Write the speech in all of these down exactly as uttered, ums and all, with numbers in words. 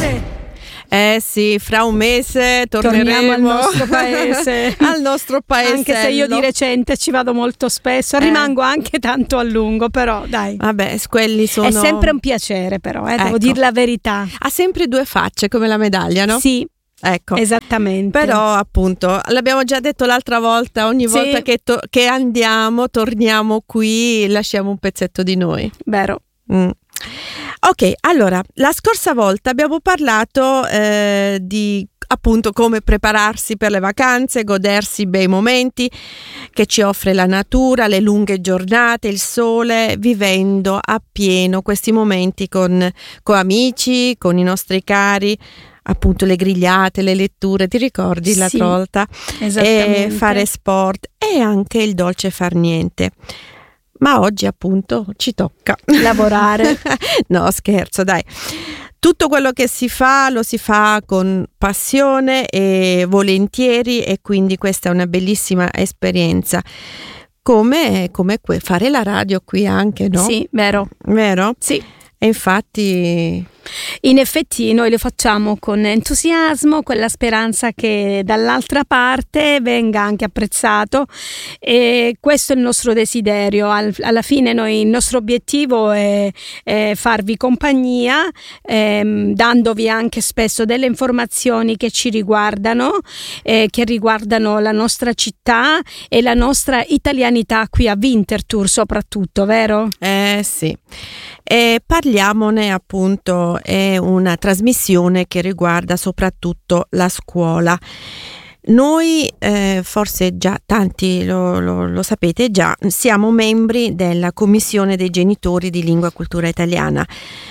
mese. Eh sì, fra un mese torneremo Torniamo al nostro paese. al nostro paese. Anche se io di recente ci vado molto spesso, Eh. rimango anche tanto a lungo, però dai. Vabbè, quelli sono... È sempre un piacere, però, eh, devo Ecco. dire la verità. Ha sempre due facce, come la medaglia, no? Sì, Ecco. esattamente. Però appunto, l'abbiamo già detto l'altra volta, ogni Sì. volta che, to- che andiamo, torniamo qui, lasciamo un pezzetto di noi. Vero. Mm. Ok, allora, la scorsa volta abbiamo parlato eh, di appunto come prepararsi per le vacanze, godersi i bei momenti che ci offre la natura, le lunghe giornate, il sole, vivendo appieno questi momenti con, con amici, con i nostri cari, appunto le grigliate, le letture, ti ricordi Sì, l'altra volta? esattamente. E fare sport e anche il dolce far niente. Ma oggi appunto ci tocca Lavorare. No, scherzo, dai. Tutto quello che si fa lo si fa con passione e volentieri, e quindi questa è una bellissima esperienza. Come, come que- fare la radio qui anche, no? Sì, vero. Vero? Sì. E infatti... In effetti noi lo facciamo con entusiasmo, con la speranza che dall'altra parte venga anche apprezzato, e questo è il nostro desiderio. Al, alla fine noi, il nostro obiettivo è, è farvi compagnia, ehm, dandovi anche spesso delle informazioni che ci riguardano, eh, che riguardano la nostra città e la nostra italianità qui a Winterthur soprattutto, vero? Eh sì. E parliamone appunto, è una trasmissione che riguarda soprattutto la scuola. Noi, eh, forse già tanti lo, lo, lo sapete già, siamo membri della Commissione dei genitori di lingua e cultura italiana.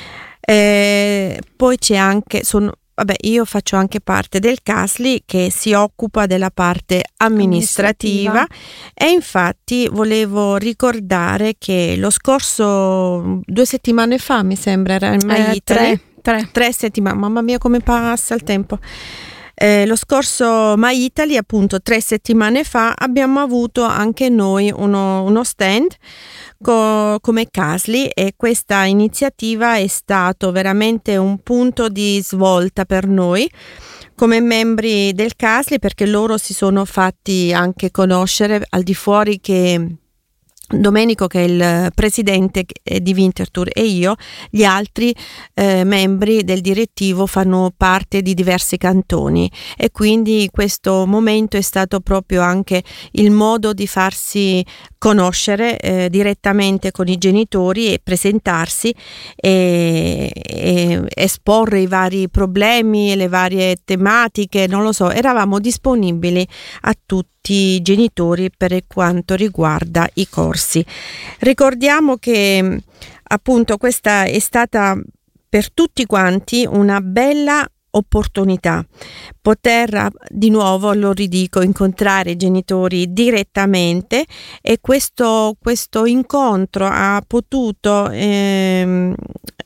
Eh, poi c'è anche, sono, vabbè, io faccio anche parte del C A S L I, che si occupa della parte amministrativa, amministrativa. E infatti volevo ricordare che lo scorso, due settimane fa mi sembra, era in My Eh, Italy, tre, tre. tre settimane, mamma mia come passa il tempo. Eh, lo scorso My Italy, appunto tre settimane fa, abbiamo avuto anche noi uno, uno stand co- come C A S L I, e questa iniziativa è stato veramente un punto di svolta per noi come membri del C A S L I, perché loro si sono fatti anche conoscere al di fuori che Domenico, che è il presidente di Winterthur, e io, gli altri eh, membri del direttivo fanno parte di diversi cantoni, e quindi questo momento è stato proprio anche il modo di farsi conoscere eh, direttamente con i genitori e presentarsi e, e esporre i vari problemi e le varie tematiche, non lo so, eravamo disponibili a tutti i genitori per quanto riguarda i corsi. Ricordiamo che appunto questa è stata per tutti quanti una bella opportunità, poter di nuovo, lo ridico, incontrare i genitori direttamente, e questo, questo incontro ha potuto ehm,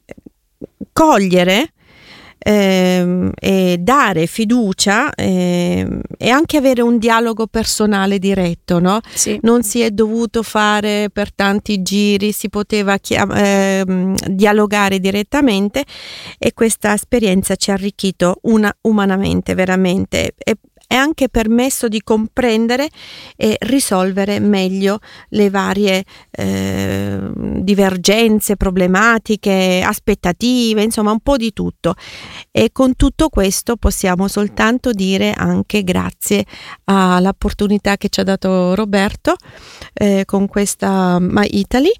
cogliere ehm, e dare fiducia ehm, e anche avere un dialogo personale diretto, no? Sì. Non si è dovuto fare per tanti giri, si poteva chiam- ehm, dialogare direttamente, e questa esperienza ci ha arricchito una, umanamente veramente, e è anche permesso di comprendere e risolvere meglio le varie eh, divergenze, problematiche, aspettative, insomma un po' di tutto. E con tutto questo possiamo soltanto dire anche grazie all'opportunità che ci ha dato Roberto eh, con questa My Italy,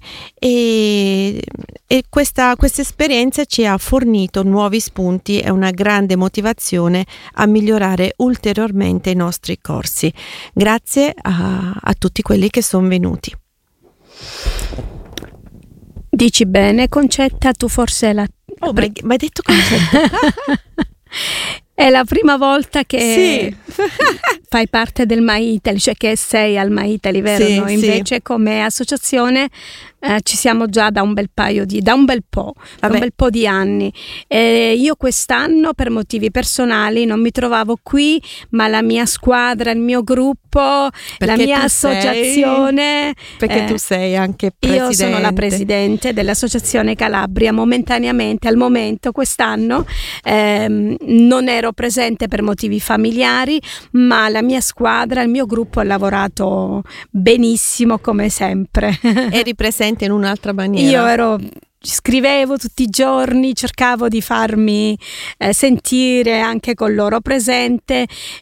e, e questa, questa esperienza ci ha fornito nuovi spunti e una grande motivazione a migliorare ulteriormente i nostri corsi. Grazie a, a tutti quelli che sono venuti. Dici bene, Concetta, tu forse la... Oh, ma hai detto Concetta? È la prima volta che sì. fai parte del My Italy, cioè che sei al My Italy, vero? Sì, Noi sì. invece come associazione Eh, ci siamo già da un bel paio di da un bel po', da un bel po' di anni. Eh, io quest'anno per motivi personali non mi trovavo qui, ma la mia squadra, il mio gruppo, perché la mia associazione. Sei, perché eh, tu sei anche presidente. Io sono la presidente dell'Associazione Calabria. Momentaneamente, al momento, quest'anno ehm, non ero presente per motivi familiari, ma la mia squadra, il mio gruppo ha lavorato benissimo come sempre. Eri presente in un'altra maniera. Io ero scrivevo tutti i giorni, cercavo di farmi eh, sentire anche con loro presente,